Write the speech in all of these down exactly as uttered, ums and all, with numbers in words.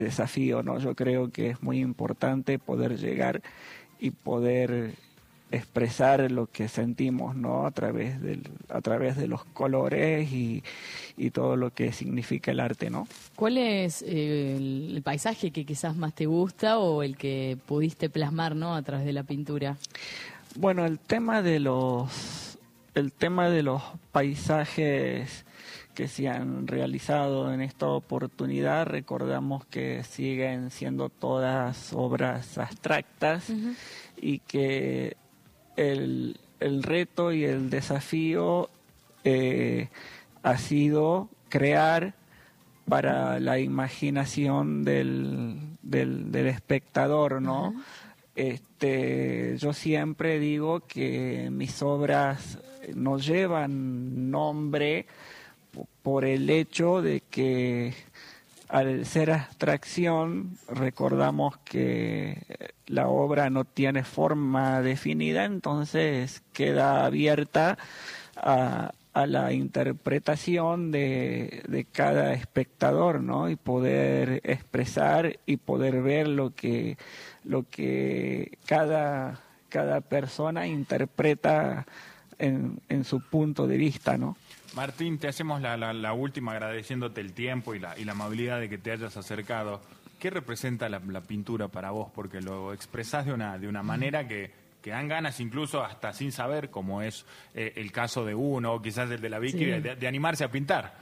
desafío, ¿no? Yo creo que es muy importante poder llegar y poder expresar lo que sentimos, ¿no? A través del, a través de los colores y, y todo lo que significa el arte, ¿no? ¿Cuál es eh, el, el paisaje que quizás más te gusta o el que pudiste plasmar, ¿no? A través de la pintura? Bueno, el tema de los, el tema de los paisajes que se han realizado en esta oportunidad, recordamos que siguen siendo todas obras abstractas. Uh-huh. Y que el, el reto y el desafío eh, ha sido crear para la imaginación del, del, del espectador, ¿no? Uh-huh. Este, yo siempre digo que mis obras no llevan nombre por el hecho de que al ser abstracción recordamos que la obra no tiene forma definida, entonces queda abierta a, a la interpretación de, de cada espectador, ¿no? Y poder expresar y poder ver lo que, lo que cada, cada persona interpreta en, en su punto de vista, ¿no? Martín, te hacemos la, la, la última agradeciéndote el tiempo y la, y la amabilidad de que te hayas acercado. ¿Qué representa la, la pintura para vos? Porque lo expresás de una, de una manera que, que dan ganas incluso hasta sin saber, como es eh, el caso de uno, o quizás el de la Vicky, sí. de, de animarse a pintar.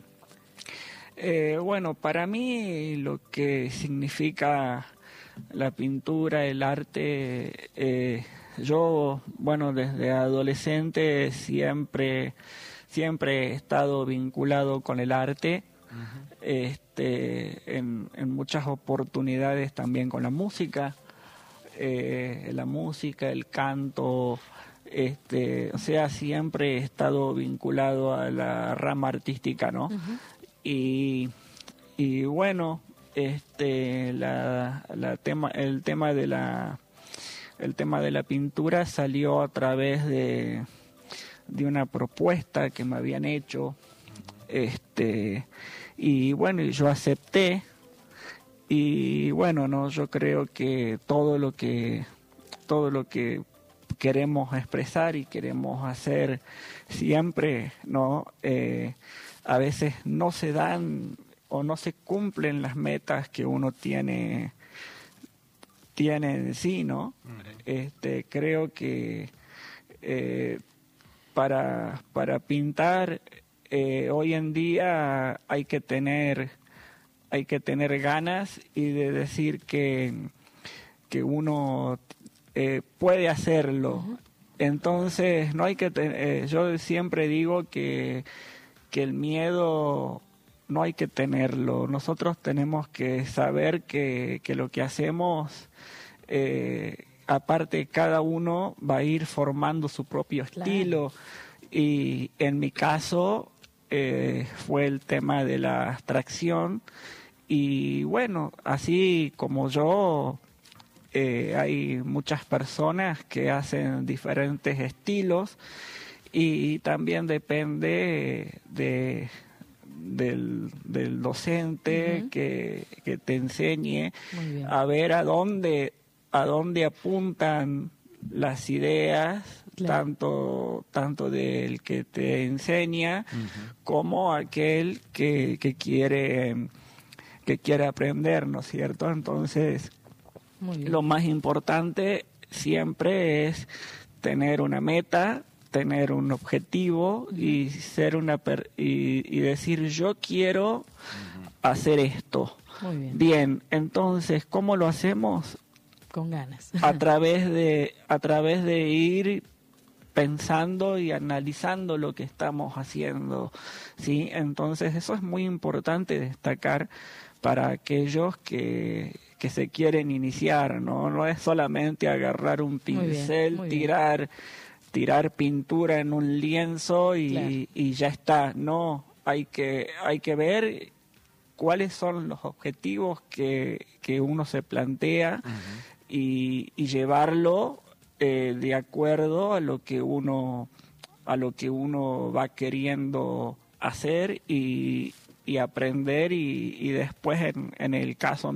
Eh, bueno, para mí lo que significa la pintura, el arte, eh, yo, bueno, desde adolescente siempre... Siempre he estado vinculado con el arte, uh-huh. este, en, en muchas oportunidades también con la música, eh, la música, el canto, este, o sea, siempre he estado vinculado a la rama artística, ¿no? Uh-huh. Y, y bueno, este, la, la tema, el tema de la, el tema de la pintura salió a través de de una propuesta que me habían hecho, este, y bueno, yo acepté, y bueno, no, yo creo que todo lo que, todo lo que queremos expresar y queremos hacer siempre, ¿no? Eh, a veces no se dan o no se cumplen las metas que uno tiene, tiene en sí, ¿no? Este, creo que eh, Para, para pintar eh, hoy en día hay que tener hay que tener ganas y de decir que, que uno eh, puede hacerlo. Uh-huh. Entonces no hay que ten, eh, yo siempre digo que, que el miedo no hay que tenerlo. Nosotros tenemos que saber que, que lo que hacemos eh, aparte cada uno va a ir formando su propio estilo, claro. Y en mi caso eh, fue el tema de la abstracción y bueno, así como yo eh, hay muchas personas que hacen diferentes estilos y también depende de del, del docente uh-huh. que, que te enseñe a ver a dónde a dónde apuntan las ideas, claro. tanto tanto del que te enseña uh-huh. como aquel que, que quiere que quiere aprender, ¿no es cierto? Entonces, lo más importante siempre es tener una meta, tener un objetivo uh-huh. y ser una per- y, y decir yo quiero uh-huh. hacer esto. Muy bien. Bien, entonces, ¿cómo lo hacemos? Con ganas. A través de, a través de ir pensando y analizando lo que estamos haciendo, ¿sí? Entonces eso es muy importante destacar para aquellos que, que se quieren iniciar, ¿no? No es solamente agarrar un pincel, muy bien, muy tirar, bien. tirar pintura en un lienzo y, claro. y ya está. No, hay que, hay que ver cuáles son los objetivos que, que uno se plantea uh-huh. y, y llevarlo eh, de acuerdo a lo que uno a lo que uno va queriendo hacer y, y aprender y, y después en, en el caso